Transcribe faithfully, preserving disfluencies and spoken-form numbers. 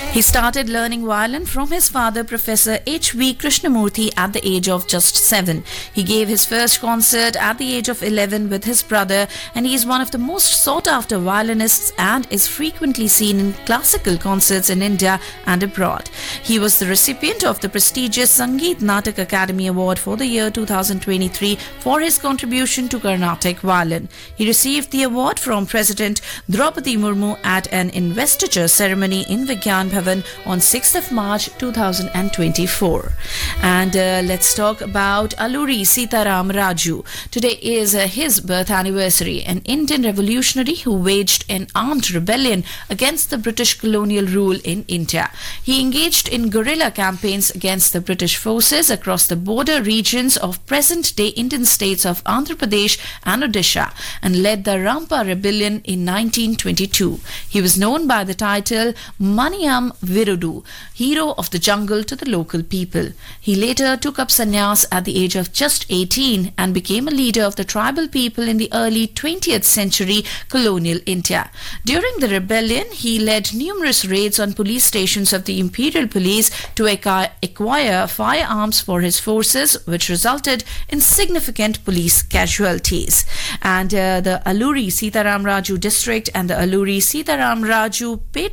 He started learning violin from his father, Professor H V Krishnamurthy, at the age of just seven. He gave his first concert at the age of eleven with his brother, and he is one of the most sought-after violinists and is frequently seen in classical concerts in India and abroad. He was the recipient of the prestigious Sangeet Natak Academy Award for the year two thousand twenty-three for his contribution to Carnatic violin. He received the award from President Draupadi Murmu at an investiture ceremony in Vigyan Bhavan on sixth of March two thousand twenty-four. And uh, let's talk about Alluri Sitaram Raju. Today is uh, his birth anniversary, an Indian revolutionary who waged an armed rebellion against the British colonial rule in India. He engaged in guerrilla campaigns against the British forces across the border regions of present-day Indian states of Andhra Pradesh and Odisha and led the Rampa rebellion in nineteen twenty-two. He was known by the title Maniyam Virudu, hero of the jungle to the local people. He later took up sannyas at the age of just eighteen and became a leader of the tribal people in the early twentieth century colonial India. During the rebellion, he led numerous raids on police stations of the Imperial Police to acquire firearms for his forces, which resulted in significant police casualties. And uh, the Alluri Sitaram Raju district and the Alluri Sitaram Raju Pet